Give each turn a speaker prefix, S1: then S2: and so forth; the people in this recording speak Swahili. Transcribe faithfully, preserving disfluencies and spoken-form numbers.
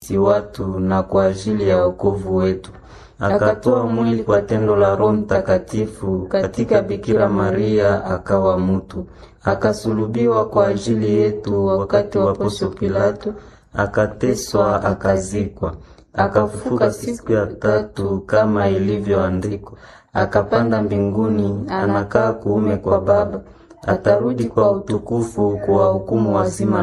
S1: sisi watu na kwa ajili ya wokovu wetu. Akatoa mwili kwa tendo la Roho Mtakatifu katika Bikira Maria, akawa mtu. Akasulubiwa kwa ajili yetu wakati wa Poncio Pilato, akateswa, akazikwa, akafufuka siku ya tatu kama ilivyoandikwa, akapanda mbinguni, anakaa kuume kwa Baba, atarudi kwa utukufu kuwahukumu wazima